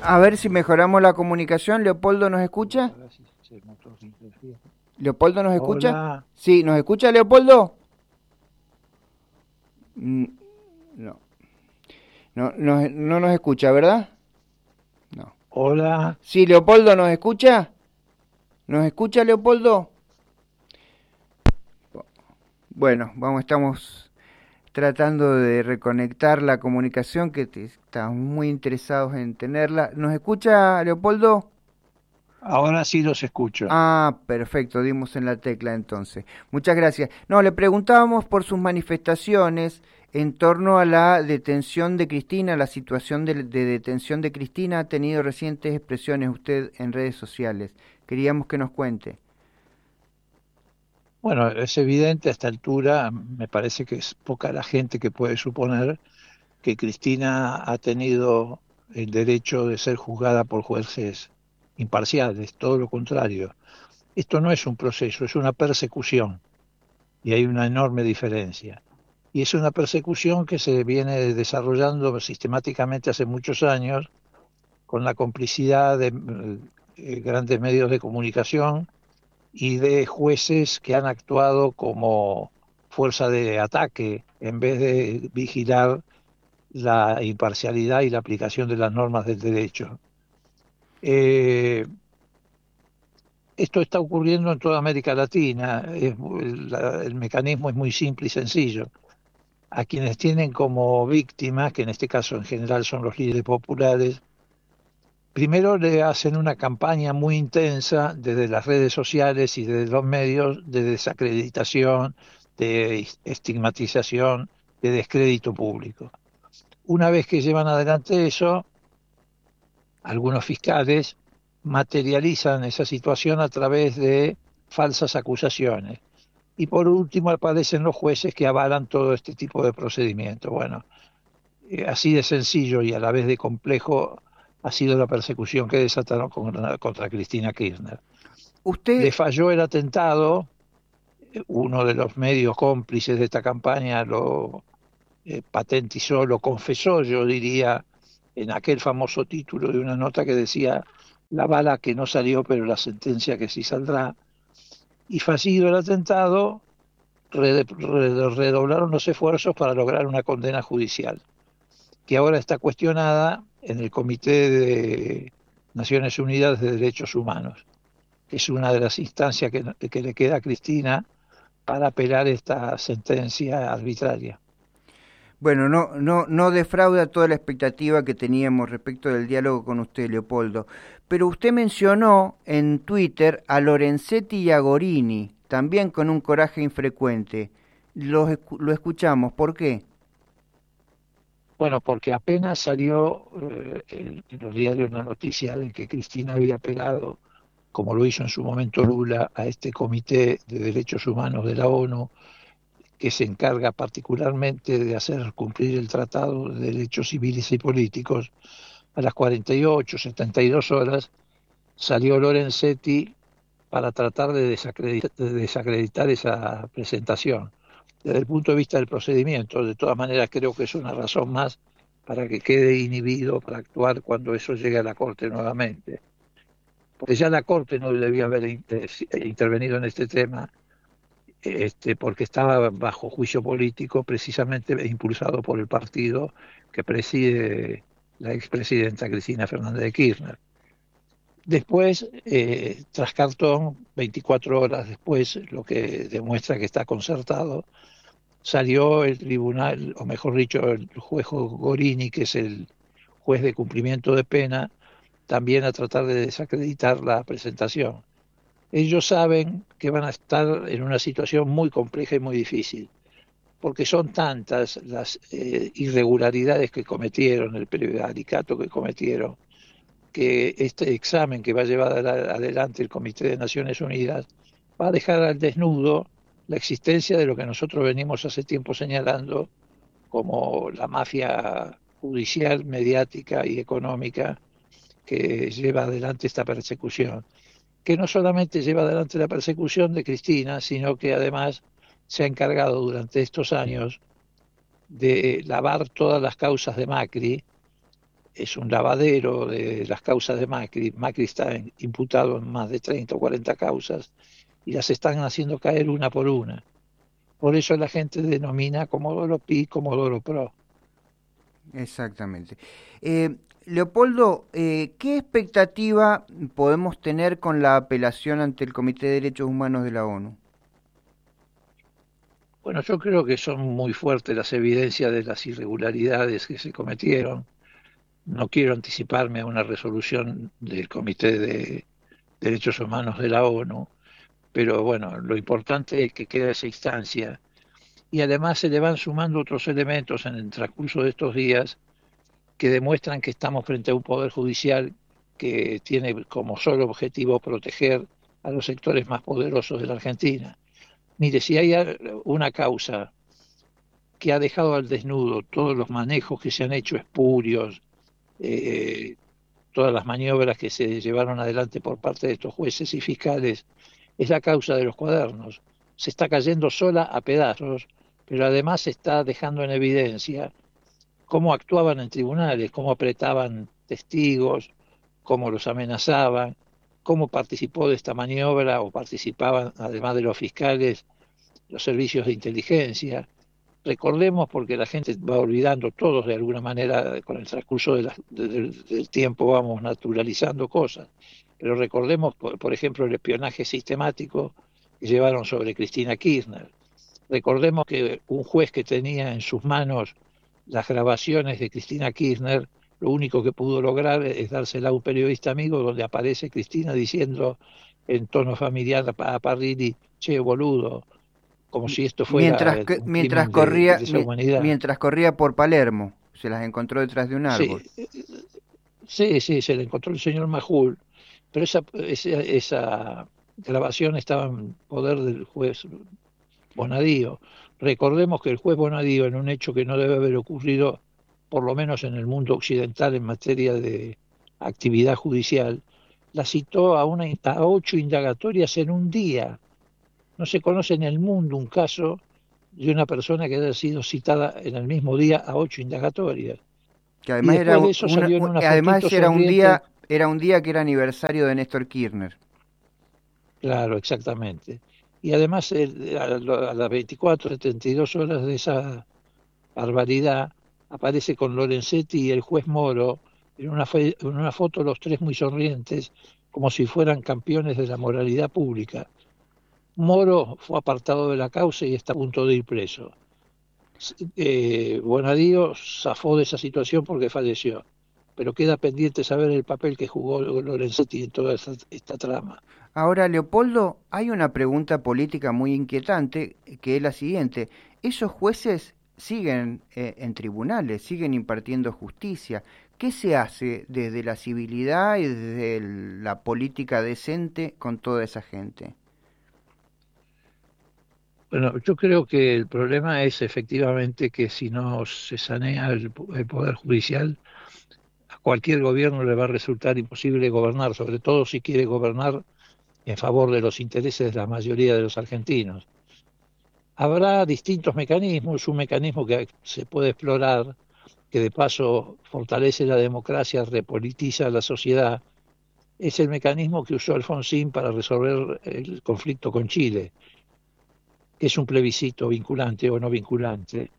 A ver si mejoramos la comunicación. ¿Leopoldo nos escucha? ¿Leopoldo nos escucha? Hola, Sí, ¿nos escucha Leopoldo? Mm, No, no nos escucha, ¿verdad? No. hola. Sí, Leopoldo nos escucha. ¿Nos escucha Leopoldo? Bueno, estamos tratando de reconectar la comunicación estamos muy interesados en tenerla. ¿Nos escucha Leopoldo? Ahora sí los escucho. Ah, perfecto, dimos en la tecla entonces. Muchas gracias. No, le preguntábamos por sus manifestaciones en torno a la detención de Cristina, la situación de detención de Cristina. Ha tenido recientes expresiones usted en redes sociales. Queríamos que nos cuente. Bueno, es evidente a esta altura, me parece que es poca la gente que puede suponer que Cristina ha tenido el derecho de ser juzgada por jueces imparciales, todo lo contrario. Esto no es un proceso, es una persecución y hay una enorme diferencia. Y es una persecución que se viene desarrollando sistemáticamente hace muchos años con la complicidad de grandes medios de comunicación y de jueces que han actuado como fuerza de ataque en vez de vigilar la imparcialidad y la aplicación de las normas del derecho. Eh, Esto está ocurriendo en toda América Latina. El mecanismo es muy simple y sencillo. A quienes tienen como víctimas, que en este caso en general son los líderes populares, primero le hacen una campaña muy intensa desde las redes sociales y desde los medios de desacreditación, de estigmatización, de descrédito público. Una vez que llevan adelante eso, algunos fiscales materializan esa situación a través de falsas acusaciones. Y por último aparecen los jueces que avalan todo este tipo de procedimientos. Bueno, así de sencillo y a la vez de complejo ha sido la persecución que desataron contra Cristina Kirchner. Le Usted, falló el atentado, uno de los medios cómplices de esta campaña lo patentizó, lo confesó, yo diría, en aquel famoso título de una nota que decía la bala que no salió, pero la sentencia que sí saldrá. Y fallido el atentado, redoblaron los esfuerzos para lograr una condena judicial, que ahora está cuestionada en el Comité de Naciones Unidas de Derechos Humanos, que es una de las instancias que le queda a Cristina para apelar esta sentencia arbitraria. bueno, no defrauda toda la expectativa que teníamos respecto del diálogo con usted, Leopoldo. Pero usted mencionó en Twitter a Lorenzetti y a Gorini, también con un coraje infrecuente. Lo escuchamos, ¿por qué? Bueno, porque apenas salió en los diarios la noticia de que Cristina había apelado, como lo hizo en su momento Lula, a este Comité de Derechos Humanos de la ONU, que se encarga particularmente de hacer cumplir el Tratado de Derechos Civiles y Políticos. A las 48, 72 horas salió Lorenzetti para tratar de desacreditar esa presentación. Desde el punto de vista del procedimiento, de todas maneras creo que es una razón más para que quede inhibido para actuar cuando eso llegue a la Corte nuevamente. Porque ya la Corte no debía haber intervenido en este tema, porque estaba bajo juicio político precisamente impulsado por el partido que preside la expresidenta Cristina Fernández de Kirchner. Después, tras cartón, 24 horas después, lo que demuestra que está concertado, salió el tribunal, o mejor dicho, el juez Gorini, que es el juez de cumplimiento de pena, también a tratar de desacreditar la presentación. Ellos saben que van a estar en una situación muy compleja y muy difícil, porque son tantas las irregularidades que cometieron, el prevaricato que cometieron, que este examen que va a llevar adelante el Comité de Naciones Unidas va a dejar al desnudo la existencia de lo que nosotros venimos hace tiempo señalando como la mafia judicial, mediática y económica que lleva adelante esta persecución, que no solamente lleva adelante la persecución de Cristina, sino que además se ha encargado durante estos años de lavar todas las causas de Macri, es un lavadero de las causas de Macri. Macri está imputado en más de 30 o 40 causas y las están haciendo caer una por una. Por eso la gente denomina Comodoro Pi, Comodoro Pro. Exactamente. Leopoldo, ¿qué expectativa podemos tener con la apelación ante el Comité de Derechos Humanos de la ONU? Bueno, yo creo que son muy fuertes las evidencias de las irregularidades que se cometieron. No quiero anticiparme a una resolución del Comité de Derechos Humanos de la ONU, pero bueno, lo importante es que quede esa instancia y además se le van sumando otros elementos en el transcurso de estos días que demuestran que estamos frente a un poder judicial que tiene como solo objetivo proteger a los sectores más poderosos de la Argentina. Mire, si hay una causa que ha dejado al desnudo todos los manejos que se han hecho espurios, eh, todas las maniobras que se llevaron adelante por parte de estos jueces y fiscales, es la causa de los cuadernos. Se está cayendo sola a pedazos, pero además se está dejando en evidencia cómo actuaban en tribunales, cómo apretaban testigos, cómo los amenazaban, cómo participó de esta maniobra o participaban, además de los fiscales, los servicios de inteligencia. Recordemos, porque la gente va olvidando, todos de alguna manera, con el transcurso del tiempo vamos naturalizando cosas, pero recordemos, por ejemplo, el espionaje sistemático que llevaron sobre Cristina Kirchner. Recordemos que un juez que tenía en sus manos las grabaciones de Cristina Kirchner, lo único que pudo lograr es dársela a un periodista amigo donde aparece Cristina diciendo en tono familiar a Parrilli, che, boludo, como si esto fuera un crimen de lesa humanidad. Mientras corría por Palermo, se las encontró detrás de un Sí, árbol. sí, se le encontró el señor Majul, pero esa grabación estaba en poder del juez Bonadío. Recordemos que el juez Bonadío, en un hecho que no debe haber ocurrido, por lo menos en el mundo occidental en materia de actividad judicial, la citó a 8 indagatorias en un día. No se conoce en el mundo un caso de una persona que haya sido citada en el mismo día a 8 indagatorias. Que Y además después de eso salió en una fotito además sonriente. era un día que era aniversario de Néstor Kirchner. Claro, exactamente. Y además a las 24, 72 horas de esa barbaridad aparece con Lorenzetti y el juez Moro en una foto los tres muy sonrientes, como si fueran campeones de la moralidad pública. Moro fue apartado de la causa y está a punto de ir preso. Bonadío zafó de esa situación porque falleció, pero queda pendiente saber el papel que jugó Lorenzetti en toda esta trama. Ahora, Leopoldo, hay una pregunta política muy inquietante que es la siguiente. ¿Esos jueces siguen en tribunales, siguen impartiendo justicia? ¿Qué se hace desde la civilidad y desde la política decente con toda esa gente? Bueno, yo creo que el problema es efectivamente que si no se sanea el Poder Judicial, a cualquier gobierno le va a resultar imposible gobernar, sobre todo si quiere gobernar en favor de los intereses de la mayoría de los argentinos. Habrá distintos mecanismos, un mecanismo que se puede explorar, que de paso fortalece la democracia, repolitiza la sociedad, es el mecanismo que usó Alfonsín para resolver el conflicto con Chile, que es un plebiscito vinculante o no vinculante,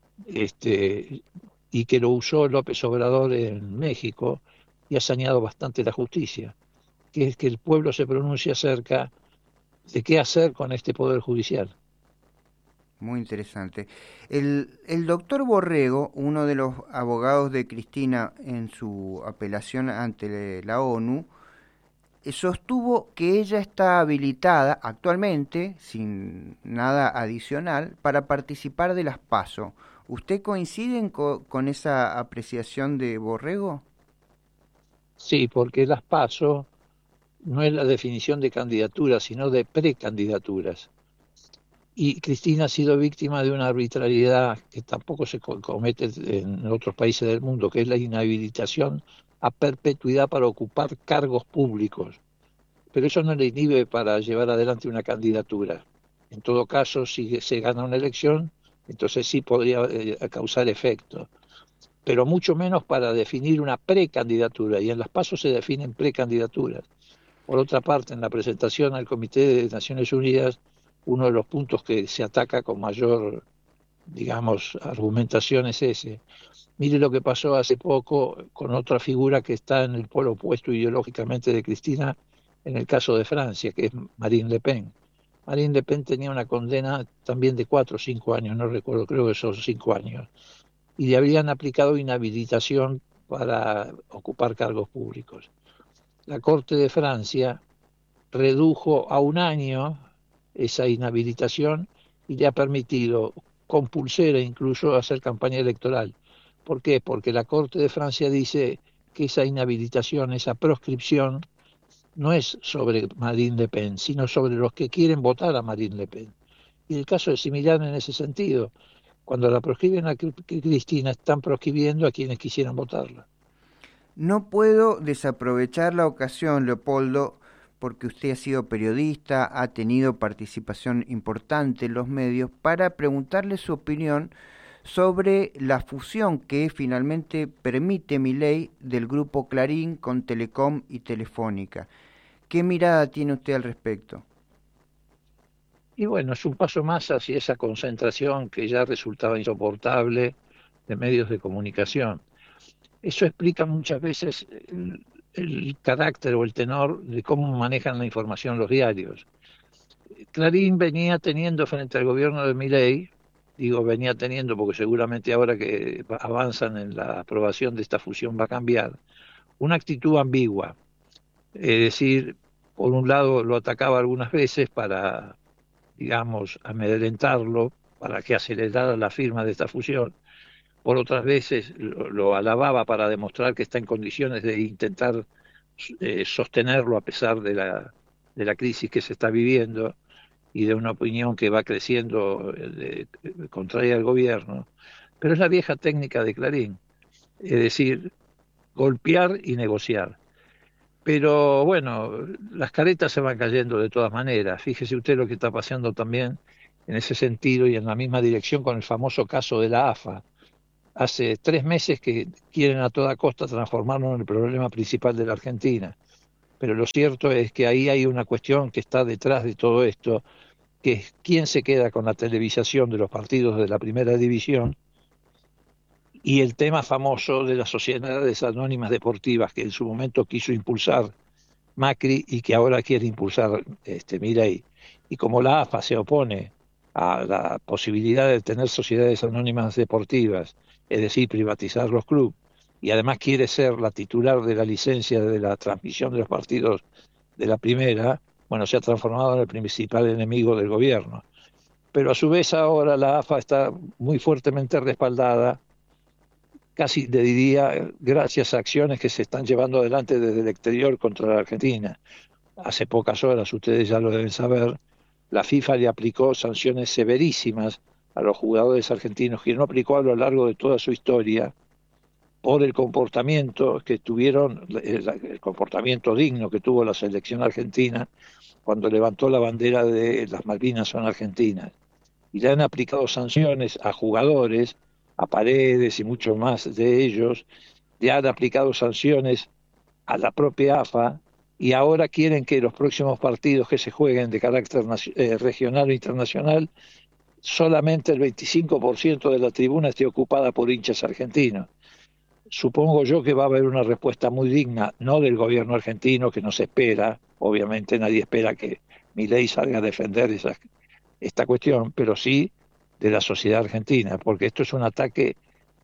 y que lo usó López Obrador en México y ha saneado bastante la justicia, que es que el pueblo se pronuncie acerca de qué hacer con este poder judicial. Muy interesante. El doctor Borrego, uno de los abogados de Cristina en su apelación ante la ONU, sostuvo que ella está habilitada actualmente, sin nada adicional, para participar de las PASO. ¿Usted coincide con esa apreciación de Borrego? Sí, porque las PASO no es la definición de candidaturas, sino de precandidaturas. Y Cristina ha sido víctima de una arbitrariedad que tampoco se comete en otros países del mundo, que es la inhabilitación a perpetuidad para ocupar cargos públicos. Pero eso no le inhibe para llevar adelante una candidatura. En todo caso, si se gana una elección, entonces sí podría causar efecto. pero mucho menos para definir una precandidatura, y en las PASO se definen precandidaturas. Por otra parte, en la presentación al Comité de Naciones Unidas, uno de los puntos que se ataca con mayor, digamos, argumentación es ese. Mire lo que pasó hace poco con otra figura que está en el polo opuesto ideológicamente de Cristina, en el caso de Francia, que es Marine Le Pen. Marine Le Pen tenía una condena también de 4 o 5 años, no recuerdo, creo que son 5 años, y le habrían aplicado inhabilitación para ocupar cargos públicos. La Corte de Francia redujo a 1 año esa inhabilitación y le ha permitido con pulsera incluso hacer campaña electoral. ¿Por qué? Porque la Corte de Francia dice que esa inhabilitación, esa proscripción, no es sobre Marine Le Pen, sino sobre los que quieren votar a Marine Le Pen. Y el caso es similar en ese sentido. Cuando la proscriben a Cristina, están proscribiendo a quienes quisieran votarla. No puedo desaprovechar la ocasión, Leopoldo, porque usted ha sido periodista, ha tenido participación importante en los medios, para preguntarle su opinión sobre la fusión que finalmente permite Milei del grupo Clarín con Telecom y Telefónica. ¿Qué mirada tiene usted al respecto? Y bueno, es un paso más hacia esa concentración que ya resultaba insoportable de medios de comunicación. Eso explica muchas veces el carácter o el tenor de cómo manejan la información los diarios. Clarín venía teniendo frente al gobierno de Milei, digo venía teniendo porque seguramente ahora que avanzan en la aprobación de esta fusión va a cambiar, una actitud ambigua. Es decir, por un lado lo atacaba algunas veces para, digamos, amedrentarlo, para que acelerara la firma de esta fusión. Por otras veces lo alababa para demostrar que está en condiciones de intentar sostenerlo a pesar de la crisis que se está viviendo y de una opinión que va creciendo contraria al gobierno. Pero es la vieja técnica de Clarín, es decir, golpear y negociar. Pero bueno, las caretas se van cayendo de todas maneras. Fíjese usted lo que está pasando también en ese sentido y en la misma dirección con el famoso caso de la AFA. Hace 3 meses que quieren a toda costa transformarlo en el problema principal de la Argentina. Pero lo cierto es que ahí hay una cuestión que está detrás de todo esto, que es quién se queda con la televisación de los partidos de la primera división y el tema famoso de las sociedades anónimas deportivas que en su momento quiso impulsar Macri y que ahora quiere impulsar Milei. Y como la AFA se opone a la posibilidad de tener sociedades anónimas deportivas, es decir, privatizar los clubes, y además quiere ser la titular de la licencia de la transmisión de los partidos de la primera, bueno, se ha transformado en el principal enemigo del gobierno. Pero a su vez ahora la AFA está muy fuertemente respaldada, casi le diría, gracias a acciones que se están llevando adelante desde el exterior contra la Argentina. Hace pocas horas, ustedes ya lo deben saber, la FIFA le aplicó sanciones severísimas a los jugadores argentinos, que no aplicó a lo largo de toda su historia, por el comportamiento que tuvieron, el comportamiento digno que tuvo la selección argentina cuando levantó la bandera de las Malvinas son argentinas. Y le han aplicado sanciones a jugadores, a Paredes y muchos más de ellos, le han aplicado sanciones a la propia AFA y ahora quieren que los próximos partidos que se jueguen de carácter regional o internacional, solamente el 25% de la tribuna esté ocupada por hinchas argentinos. Supongo yo que va a haber una respuesta muy digna, no del gobierno argentino, que no se espera, obviamente nadie espera que Milei salga a defender esta cuestión, pero sí de la sociedad argentina, porque esto es un ataque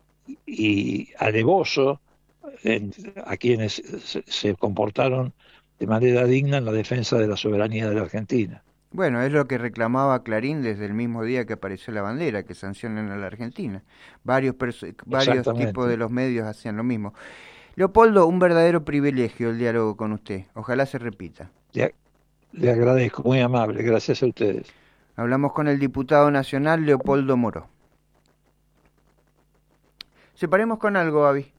alevoso a quienes se comportaron de manera digna en la defensa de la soberanía de la Argentina. Bueno, es lo que reclamaba Clarín desde el mismo día que apareció la bandera, que sancionen a la Argentina. Varios tipos de los medios hacían lo mismo. Leopoldo, un verdadero privilegio el diálogo con usted. Ojalá se repita. Le agradezco, muy amable, gracias a ustedes. Hablamos con el diputado nacional Leopoldo Moro. Separemos con algo, Avi.